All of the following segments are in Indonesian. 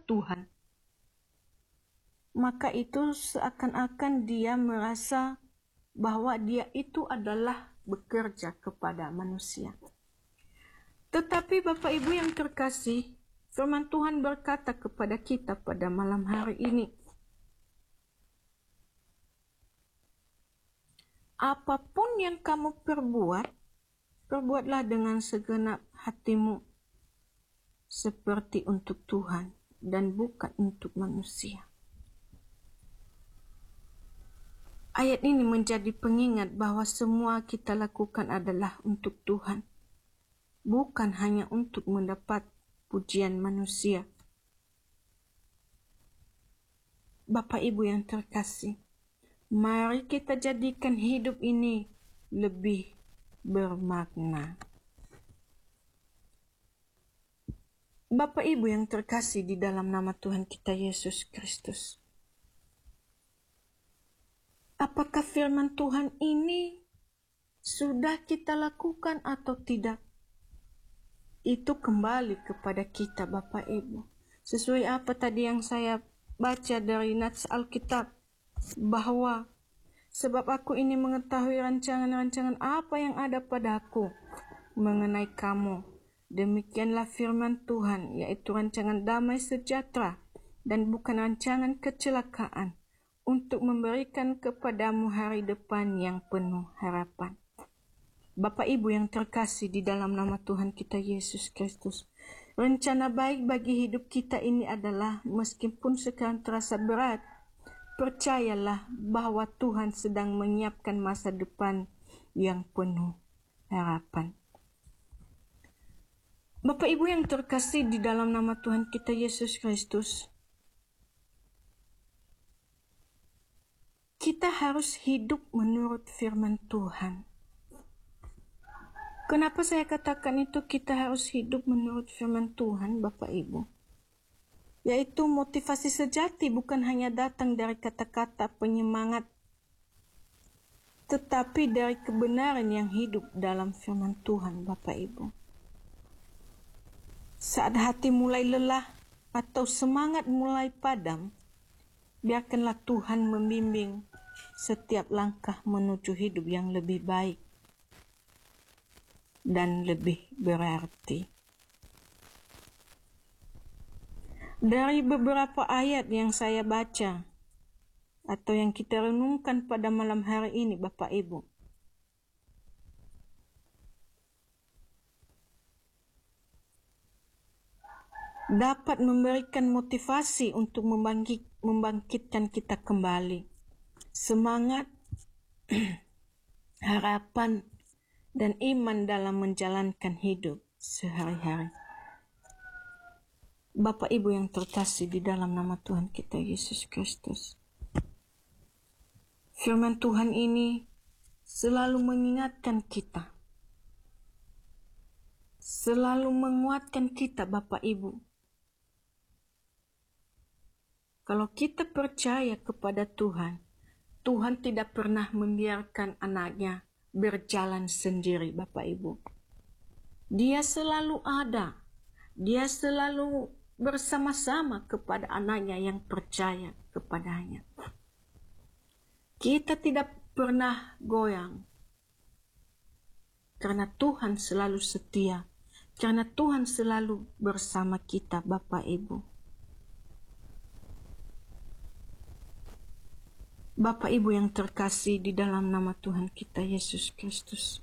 Tuhan, maka itu seakan-akan dia merasa bahwa dia itu adalah bekerja kepada manusia. Tetapi Bapak Ibu yang terkasih, firman Tuhan berkata kepada kita pada malam hari ini, apapun yang kamu perbuat, perbuatlah dengan segenap hatimu, seperti untuk Tuhan dan bukan untuk manusia. Ayat ini menjadi pengingat bahwa semua kita lakukan adalah untuk Tuhan, bukan hanya untuk mendapat pujian manusia. Bapak Ibu yang terkasih, mari kita jadikan hidup ini lebih bermakna. Bapak Ibu yang terkasih di dalam nama Tuhan kita Yesus Kristus, apakah firman Tuhan ini sudah kita lakukan atau tidak? Itu kembali kepada kita Bapak Ibu. Sesuai apa tadi yang saya baca dari nats Alkitab, bahwa sebab aku ini mengetahui rancangan-rancangan apa yang ada padaku mengenai kamu. Demikianlah firman Tuhan, yaitu rancangan damai sejahtera dan bukan rancangan kecelakaan, untuk memberikan kepadamu hari depan yang penuh harapan. Bapak Ibu yang terkasih di dalam nama Tuhan kita Yesus Kristus, rencana baik bagi hidup kita ini adalah, meskipun sekarang terasa berat, percayalah bahwa Tuhan sedang menyiapkan masa depan yang penuh harapan. Bapak Ibu yang terkasih di dalam nama Tuhan kita Yesus Kristus, kita harus hidup menurut firman Tuhan. Kenapa saya katakan itu kita harus hidup menurut firman Tuhan, Bapak Ibu? Yaitu motivasi sejati bukan hanya datang dari kata-kata penyemangat, tetapi dari kebenaran yang hidup dalam firman Tuhan, Bapak Ibu. Saat hati mulai lelah atau semangat mulai padam, biarkanlah Tuhan membimbing setiap langkah menuju hidup yang lebih baik dan lebih berarti. Dari beberapa ayat yang saya baca atau yang kita renungkan pada malam hari ini, Bapak Ibu, dapat memberikan motivasi untuk membangkitkan kita kembali, semangat, harapan, dan iman dalam menjalankan hidup sehari-hari. Bapak Ibu yang terkasih di dalam nama Tuhan kita Yesus Kristus, firman Tuhan ini selalu mengingatkan kita, selalu menguatkan kita, Bapak Ibu. Kalau kita percaya kepada Tuhan, Tuhan tidak pernah membiarkan anaknya berjalan sendiri, Bapak Ibu. Dia selalu ada. Dia selalu bersama-sama kepada anaknya yang percaya kepadanya. Kita tidak pernah goyang, karena Tuhan selalu setia, karena Tuhan selalu bersama kita, Bapak Ibu. Bapak Ibu yang terkasih di dalam nama Tuhan kita Yesus Kristus,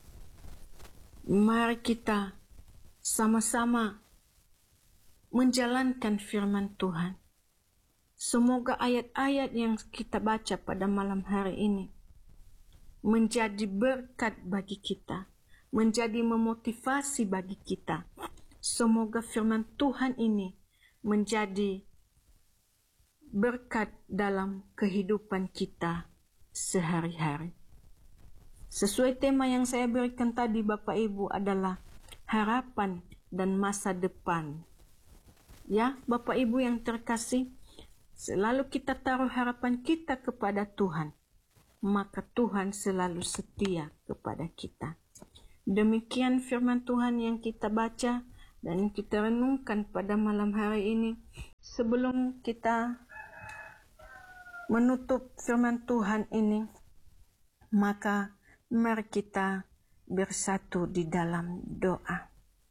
mari kita sama-sama menjalankan firman Tuhan. Semoga ayat-ayat yang kita baca pada malam hari ini menjadi berkat bagi kita, menjadi memotivasi bagi kita. Semoga firman Tuhan ini menjadi berkat dalam kehidupan kita sehari-hari. Sesuai tema yang saya berikan tadi, Bapak Ibu, adalah harapan dan masa depan. Ya, Bapak Ibu yang terkasih, selalu kita taruh harapan kita kepada Tuhan, maka Tuhan selalu setia kepada kita. Demikian firman Tuhan yang kita baca dan kita renungkan pada malam hari ini. sebelum kita menutup firman Tuhan ini, maka mari kita bersatu di dalam doa.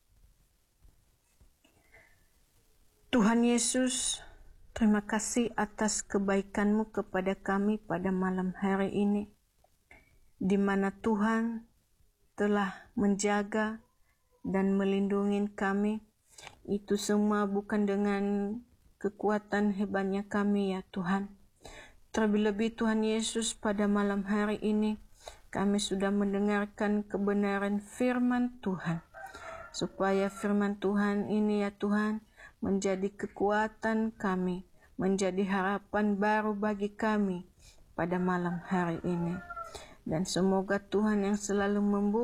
Tuhan Yesus, terima kasih atas kebaikan-Mu kepada kami pada malam hari ini, di mana Tuhan telah menjaga dan melindungi kami. Itu semua bukan dengan kekuatan hebatnya kami ya Tuhan. Terlebih-lebih Tuhan Yesus, pada malam hari ini kami sudah mendengarkan kebenaran firman Tuhan. Supaya firman Tuhan ini ya Tuhan menjadi kekuatan kami, menjadi harapan baru bagi kami pada malam hari ini. Dan semoga Tuhan yang selalu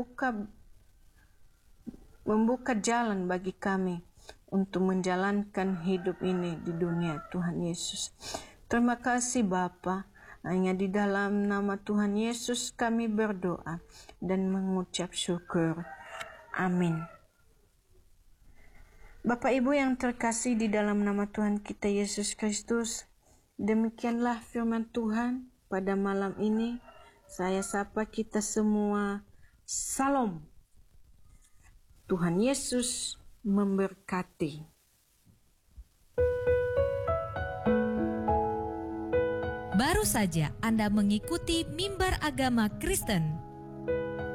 membuka jalan bagi kami untuk menjalankan hidup ini di dunia Tuhan Yesus. Terima kasih Bapa, hanya di dalam nama Tuhan Yesus kami berdoa dan mengucap syukur. Amin. Bapak Ibu yang terkasih di dalam nama Tuhan kita Yesus Kristus, demikianlah firman Tuhan pada malam ini. Saya sapa kita semua, Salam. Tuhan Yesus memberkati. Baru saja Anda mengikuti Mimbar Agama Kristen